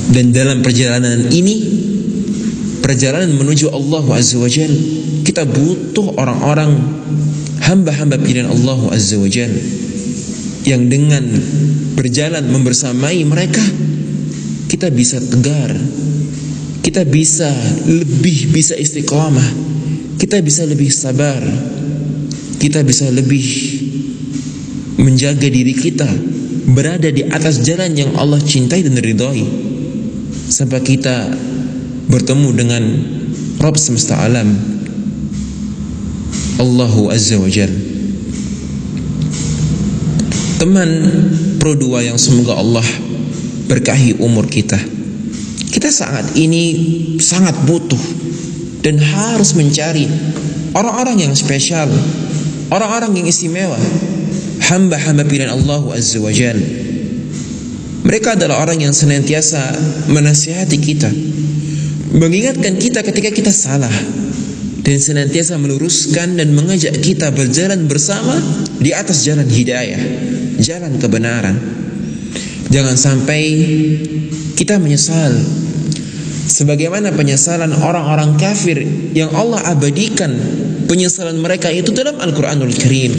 Dan dalam perjalanan ini, perjalanan menuju Allah Azza wa Jal, kita butuh orang-orang hamba-hamba pilihan Allah Azza wa Jal yang dengan berjalan membersamai mereka, kita bisa tegar, kita bisa istiqamah, kita bisa lebih sabar, kita bisa lebih menjaga diri kita berada di atas jalan yang Allah cintai dan ridhai, sampai kita bertemu dengan Rabb semesta alam, Allahu Azza wa Jal. Teman Pro 2 yang semoga Allah berkahi umur kita, kita saat ini sangat butuh dan harus mencari orang-orang yang spesial, orang-orang yang istimewa, hamba-hamba pilihan Allah Azza wa Jal. Mereka adalah orang yang senantiasa menasihati kita, mengingatkan kita ketika kita salah, dan senantiasa meluruskan dan mengajak kita berjalan bersama di atas jalan hidayah, jalan kebenaran. Jangan sampai kita menyesal sebagaimana penyesalan orang-orang kafir yang Allah abadikan penyesalan mereka itu dalam Al-Quranul Karim.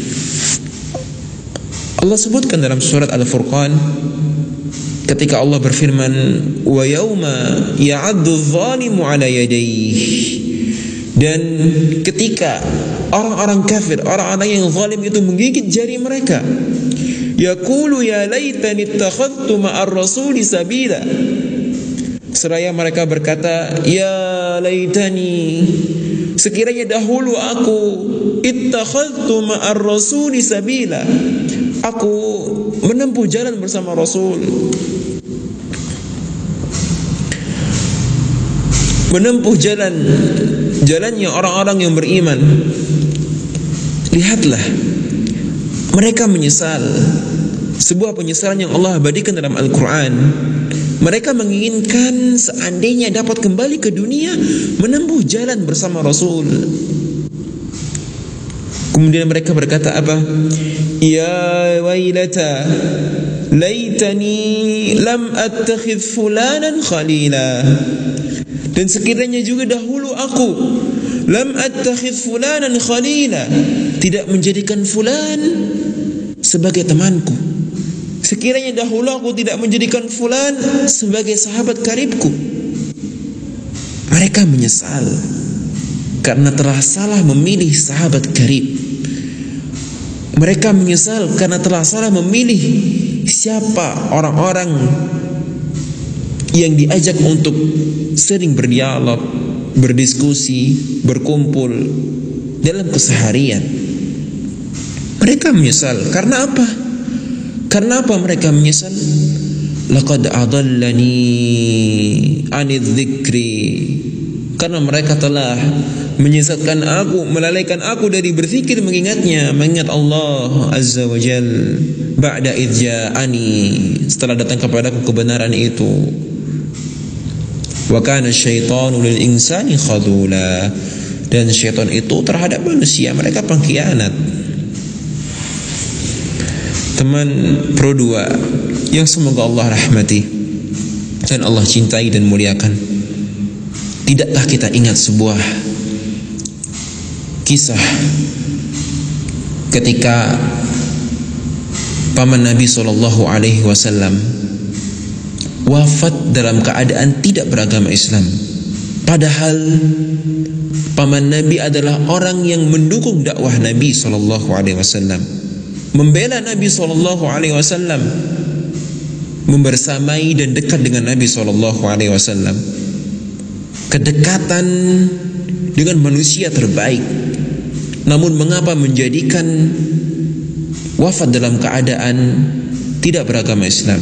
Allah sebutkan dalam surat Al-Furqan ketika Allah berfirman, wa yauma ya'addu adh-dhalimu 'ala yadayhi, dan ketika orang-orang kafir, orang-orang yang zalim itu menggigit jari mereka, yaqulu ya laitani ittakhadtu ma'ar rasuli sabila, seraya mereka berkata, ya laitani, sekiranya dahulu aku ittakhadtu ma'ar rasuli sabila, aku menempuh jalan bersama Rasul, menempuh jalannya orang-orang yang beriman. Lihatlah, mereka menyesal sebuah penyesalan yang Allah abadikan dalam Al-Quran. Mereka menginginkan seandainya dapat kembali ke dunia, menempuh jalan bersama Rasul. Kemudian mereka berkata apa? Ya wailata laitani lam attakhidh fulanan khalila, dan sekiranya juga dahulu aku lam attakhidh fulanan khalila, tidak menjadikan fulan sebagai temanku. Sekiranya dahulu aku tidak menjadikan fulan sebagai sahabat karibku. Mereka menyesal karena telah salah memilih sahabat karib. Mereka menyesal karena telah salah memilih siapa orang-orang yang diajak untuk sering berdialog, berdiskusi, berkumpul dalam keseharian. Mereka menyesal karena apa? Karena apa mereka menyesal? Laqad adallani anidh dzikri, karena mereka telah menyesatkan aku, melalaikan aku dari berzikir, mengingat Allah Azza wa Jal, ba'da idh ja'ani, setelah datang kepadaku kebenaran itu. Wa kana syaitanu lil insani khadula, dan syaitan itu terhadap manusia mereka pengkhianat. Teman Pro 2 yang semoga Allah rahmati dan Allah cintai dan muliakan, tidakkah kita ingat sebuah kisah ketika paman Nabi SAW wafat dalam keadaan tidak beragama Islam, padahal paman Nabi adalah orang yang mendukung dakwah Nabi SAW, membela Nabi SAW, membersamai dan dekat dengan Nabi SAW, kedekatan dengan manusia terbaik. Namun mengapa menjadikan wafat dalam keadaan tidak beragama Islam?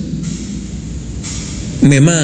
Memang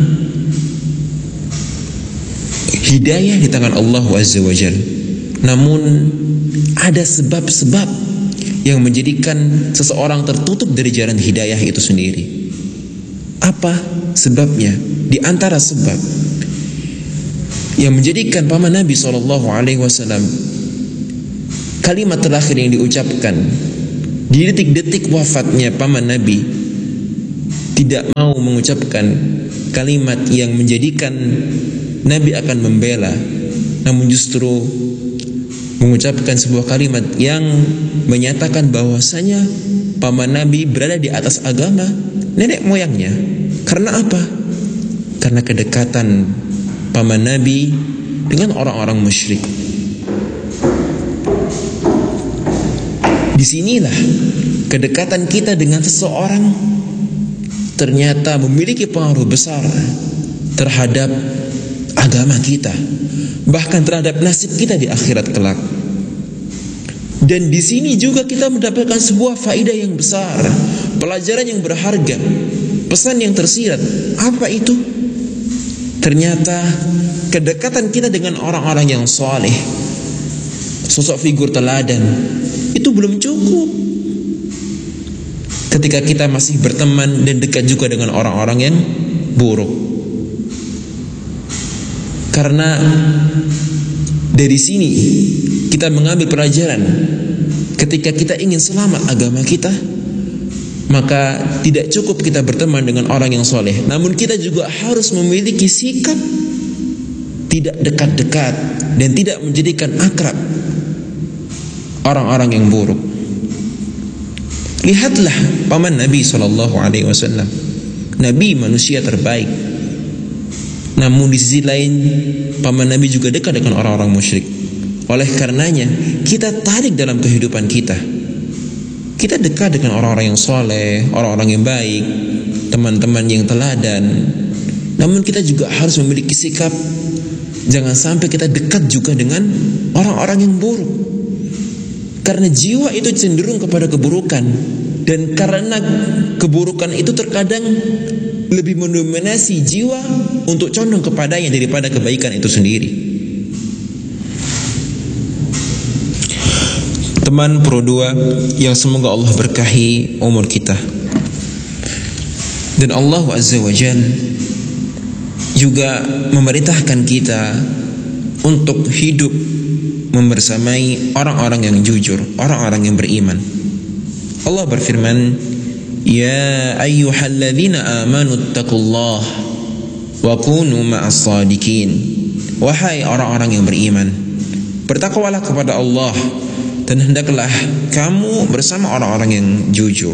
hidayah di tangan Allah Azza wa Jalla, namun ada sebab-sebab yang menjadikan seseorang tertutup dari jalan hidayah itu sendiri. Apa sebabnya? Di antara sebab yang menjadikan paman Nabi SAW kalimat terakhir yang diucapkan di detik-detik wafatnya paman Nabi tidak mau mengucapkan kalimat yang menjadikan Nabi akan membela, namun justru mengucapkan sebuah kalimat yang menyatakan bahwasanya paman Nabi berada di atas agama nenek moyangnya. Karena apa? Karena kedekatan paman Nabi dengan orang-orang musyrik. Disinilah kedekatan kita dengan seseorang ternyata memiliki pengaruh besar terhadap agama kita, bahkan terhadap nasib kita di akhirat kelak. Dan di sini juga kita mendapatkan sebuah faedah yang besar, pelajaran yang berharga, pesan yang tersirat. Apa itu? Ternyata kedekatan kita dengan orang-orang yang saleh, sosok figur teladan, itu belum cukup. Ketika kita masih berteman dan dekat juga dengan orang-orang yang buruk. Karena dari sini kita mengambil pelajaran, ketika kita ingin selamat agama kita, maka tidak cukup kita berteman dengan orang yang soleh, namun kita juga harus memiliki sikap tidak dekat-dekat dan tidak menjadikan akrab orang-orang yang buruk. Lihatlah paman Nabi SAW, Nabi manusia terbaik, namun di sisi lain paman Nabi juga dekat dengan orang-orang musyrik. Oleh karenanya kita tarik dalam kehidupan kita. Kita dekat dengan orang-orang yang soleh, orang-orang yang baik, teman-teman yang teladan. Namun kita juga harus memiliki sikap, jangan sampai kita dekat juga dengan orang-orang yang buruk. Karena jiwa itu cenderung kepada keburukan, dan karena keburukan itu terkadang lebih mendominasi jiwa untuk condong kepadanya daripada kebaikan itu sendiri. Teman Pro 2 yang semoga Allah berkahi umur kita, dan Allah Azza wa Jalla juga memerintahkan kita untuk hidup membersamai orang-orang yang jujur, orang-orang yang beriman. Allah berfirman, "Ya ayyuhalladzina amanu taqullaha wa kunu ma'as shadiqin." Wahai orang-orang yang beriman, bertakwalah kepada Allah dan hendaklah kamu bersama orang-orang yang jujur.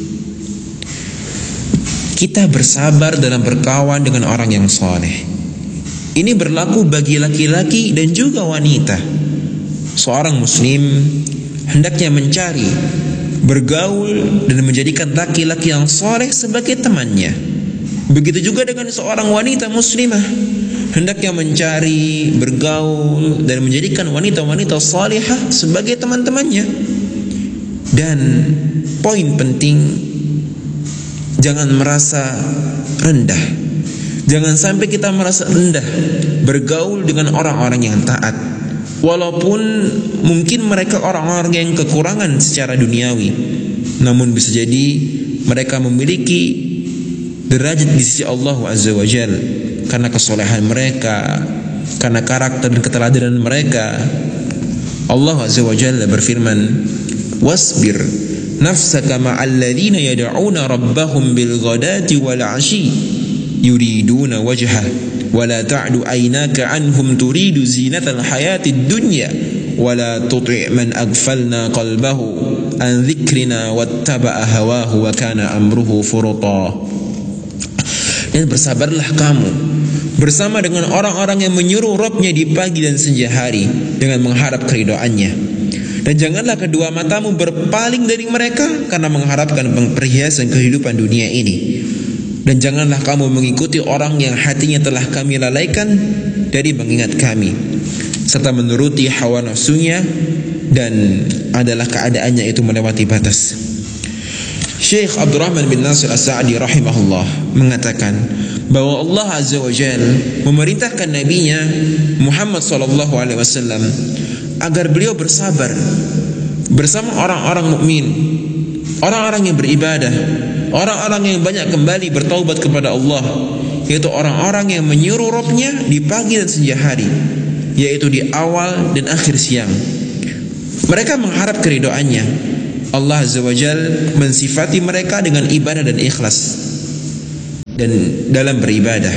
Kita bersabar dalam berkawan dengan orang yang saleh. Ini berlaku bagi laki-laki dan juga wanita. Seorang muslim hendaknya mencari, bergaul dan menjadikan laki-laki yang saleh sebagai temannya. Begitu juga dengan seorang wanita muslimah, hendaknya mencari, bergaul dan menjadikan wanita-wanita salihah sebagai teman-temannya. Dan poin penting, jangan merasa rendah. Jangan sampai kita merasa rendah bergaul dengan orang-orang yang taat, walaupun mungkin mereka orang-orang yang kekurangan secara duniawi, namun bisa jadi mereka memiliki derajat di sisi Allah Azza wa Jalla karena kesolehan mereka, karena karakter dan keteladanan mereka. Allah Azza wa Jalla berfirman, "Wasbir nafsaka ma'al ladzina yad'una rabbahum bil ghadati wal 'ashi yuriduna wajhah wala ta'du aynaka anhum turidu zinatal hayatid dunya wala tuti' man aghfalna qalbahu an dzikrina wattaba'a hawahu wa kana amruhu furuta." Dan bersabarlah kamu bersama dengan orang-orang yang menyuruh Rabbnya di pagi dan senja hari dengan mengharap keridhaannya. Dan janganlah kedua matamu berpaling dari mereka karena mengharapkan perhiasan kehidupan dunia ini. Dan janganlah kamu mengikuti orang yang hatinya telah kami lalaikan dari mengingat kami, serta menuruti hawa nafsunya, dan adalah keadaannya itu melewati batas. Syekh Abdurrahman bin Nasir As-Sa'di rahimahullah mengatakan bahwa Allah Azza wa Jalla memerintahkan nabinya Muhammad sallallahu alaihi wasallam agar beliau bersabar bersama orang-orang mukmin, orang-orang yang beribadah, orang-orang yang banyak kembali bertaubat kepada Allah, yaitu orang-orang yang menyuruh Rabbnya di pagi dan senja hari, yaitu di awal dan akhir siang. Mereka mengharap keridhaannya. Allah Azza wa Jalla mensifati mereka dengan ibadah dan ikhlas. dan dalam beribadah.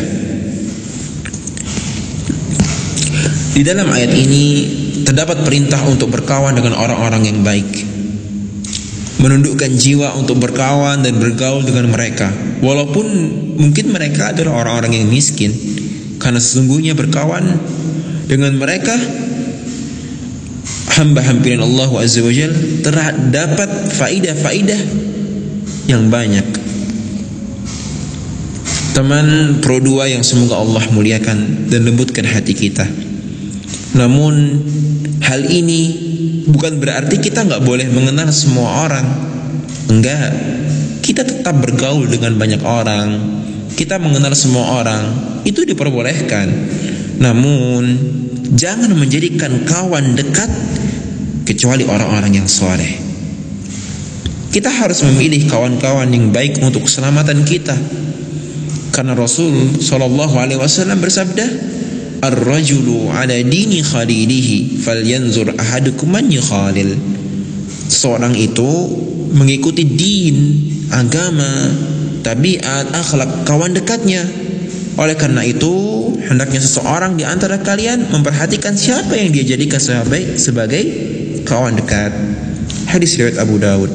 Di dalam ayat ini terdapat perintah untuk berkawan dengan orang-orang yang baik, menundukkan jiwa untuk berkawan dan bergaul dengan mereka, walaupun mungkin mereka adalah orang-orang yang miskin, karena sesungguhnya berkawan dengan mereka hamba-hamba Allah Azza wa Jalla terdapat faidah-faidah yang banyak. Teman Pro 2 yang semoga Allah muliakan dan lembutkan hati kita. Namun hal ini bukan berarti kita nggak boleh mengenal semua orang. Enggak, kita tetap bergaul dengan banyak orang, kita mengenal semua orang, itu diperbolehkan. Namun jangan menjadikan kawan dekat kecuali orang-orang yang saleh. Kita harus memilih kawan-kawan yang baik untuk keselamatan kita, karena Rasul SAW bersabda, "Ar-rajulu ala dini khalilihi falyanzur ahadukum man yukhalil." Seorang itu mengikuti din, agama, tabiat, akhlak kawan dekatnya. Oleh karena itu, hendaknya seseorang di antara kalian memperhatikan siapa yang dia jadikan sebagai kawan dekat. Hadis riwayat Abu Daud.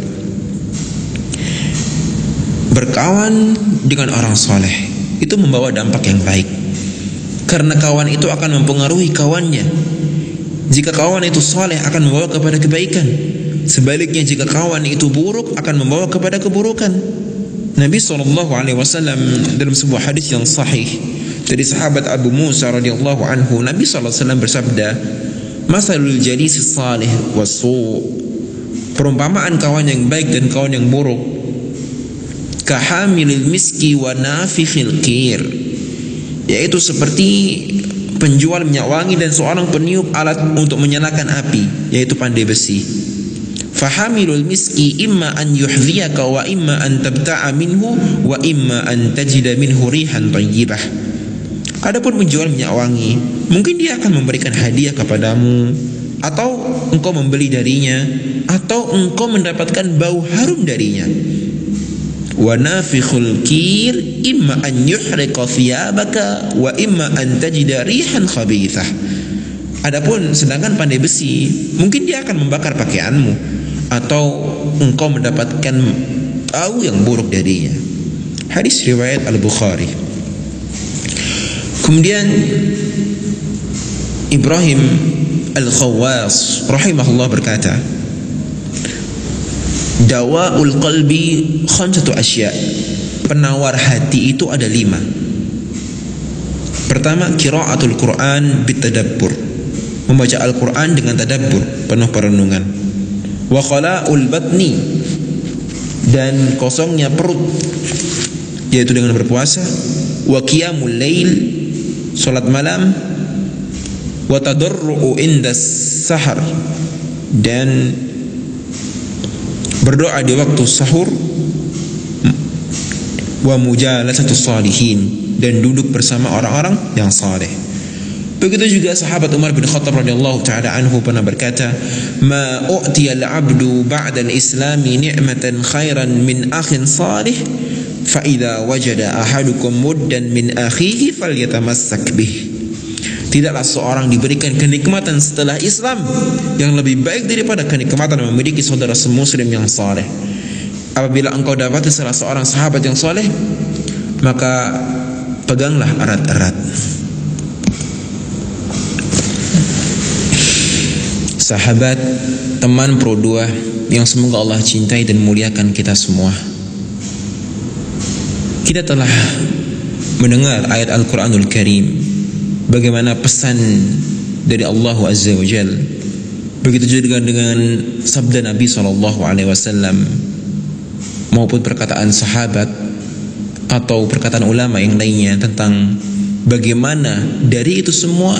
Berkawan dengan orang soleh itu membawa dampak yang baik, karena kawan itu akan mempengaruhi kawannya. Jika kawan itu soleh akan membawa kepada kebaikan, sebaliknya jika kawan itu buruk akan membawa kepada keburukan. Nabi SAW dalam sebuah hadis yang sahih dari sahabat Abu Musa radhiyallahu anhu, Nabi SAW bersabda, "Masalul jalis salih wasu." Perumpamaan kawan yang baik dan kawan yang buruk, kahamilil miski wa nafikhil qir, yaitu seperti penjual minyak wangi dan seorang peniup alat untuk menyalakan api, yaitu pandai besi. Fahamilul miski imma an yuhdhiyaka wa imma an tabta'a minhu wa imma an tajida minhu rihan thayyibah. Adapun penjual minyak wangi, mungkin dia akan memberikan hadiah kepadamu, atau engkau membeli darinya, atau engkau mendapatkan bau harum darinya. Wa nafikhul qir imma an yuhriqa thiyabaka wa imma an tajida rihan khabithah. Adapun sedangkan pandai besi, mungkin dia akan membakar pakaianmu, atau engkau mendapatkan bau yang buruk darinya. Hadis riwayat Al-Bukhari. Kemudian Ibrahim Al-Khawwas rahimahullah berkata, "Dawa'ul qalbi khamsatu asya." Penawar hati itu ada 5. Pertama, qira'atul Quran bitadabbur, membaca Al-Quran dengan tadabbur, penuh perenungan. Wa khala'ul batni, dan kosongnya perut, yaitu dengan berpuasa. Wa qiyamul lail, salat malam. Wa tadarru'u indas sahar, dan berdoa di waktu sahur. Wa mujalasatus salihin, dan duduk bersama orang-orang yang saleh. Begitu juga sahabat Umar bin Khattab radhiyallahu taala anhu pernah berkata, "Ma u'tiyal 'abdu ba'da al-islami ni'matan khairan min akhin salih, fa idza wajada ahadukum muddan min akhihi falyatamassak bih." Tidaklah seorang diberikan kenikmatan setelah Islam yang lebih baik daripada kenikmatan memiliki saudara semuslim yang saleh. Apabila engkau dapati salah seorang sahabat yang saleh, maka peganglah erat-erat. Sahabat, teman Pro 2 yang semoga Allah cintai dan muliakan kita semua, kita telah mendengar ayat Al-Quranul Karim, bagaimana pesan dari Allah Azza wa Jalla. Begitu juga dengan sabda Nabi SAW maupun perkataan sahabat atau perkataan ulama yang lainnya tentang bagaimana dari itu semua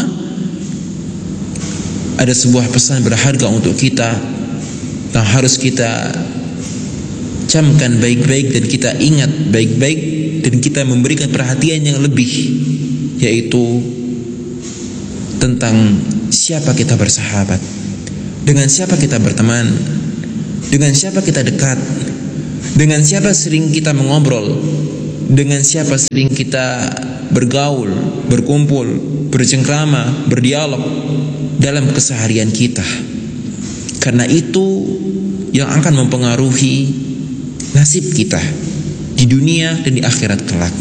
ada sebuah pesan berharga untuk kita yang harus kita camkan baik-baik dan kita ingat baik-baik, dan kita memberikan perhatian yang lebih, yaitu tentang siapa kita bersahabat, dengan siapa kita berteman, dengan siapa kita dekat, dengan siapa sering kita mengobrol, dengan siapa sering kita bergaul, berkumpul, bercengkrama, berdialog dalam keseharian kita. Karena itu yang akan mempengaruhi nasib kita di dunia dan di akhirat kelak.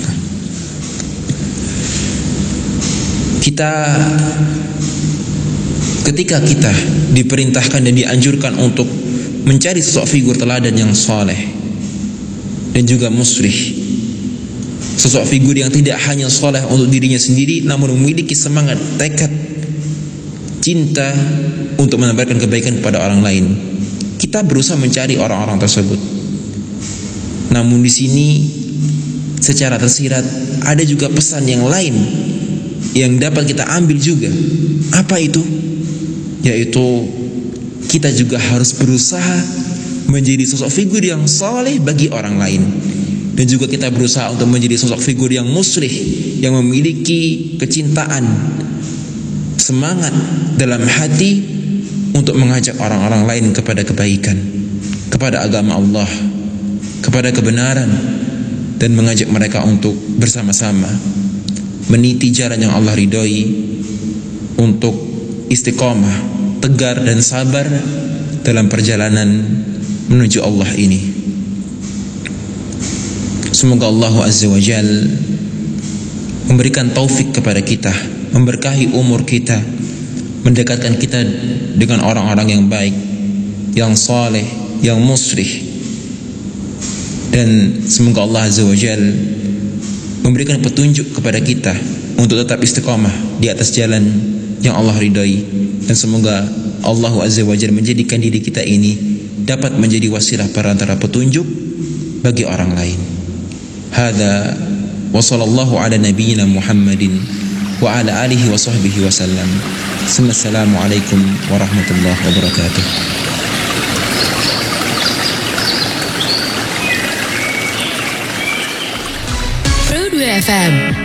Ketika kita diperintahkan dan dianjurkan untuk mencari sosok figur teladan yang saleh dan juga muslih, sosok figur yang tidak hanya saleh untuk dirinya sendiri, namun memiliki semangat, tekad, cinta untuk menebarkan kebaikan kepada orang lain. Kita berusaha mencari orang-orang tersebut. Namun di sini secara tersirat ada juga pesan yang lain yang dapat kita ambil juga. Apa itu? Yaitu kita juga harus berusaha menjadi sosok figur yang saleh bagi orang lain, dan juga kita berusaha untuk menjadi sosok figur yang muslih, yang memiliki kecintaan, semangat dalam hati untuk mengajak orang-orang lain kepada kebaikan, kepada agama Allah, kepada kebenaran, dan mengajak mereka untuk bersama-sama meniti jalan yang Allah ridhoi, untuk istiqomah, tegar dan sabar dalam perjalanan menuju Allah ini. Semoga Allah Azza wa Jal memberikan taufik kepada kita, memberkahi umur kita, mendekatkan kita dengan orang-orang yang baik, yang saleh, yang muslih. Dan semoga Allah Azza wa Jal memberikan petunjuk kepada kita untuk tetap istiqamah di atas jalan yang Allah ridhai. Dan semoga Allah Azza wa Jalla menjadikan diri kita ini dapat menjadi wasilah perantara petunjuk bagi orang lain. Hada wa sallallahu ala nabiyyina Muhammadin wa ala alihi wa sahbihi wasallam. Assalamualaikum warahmatullahi wabarakatuh. Pro 2 FM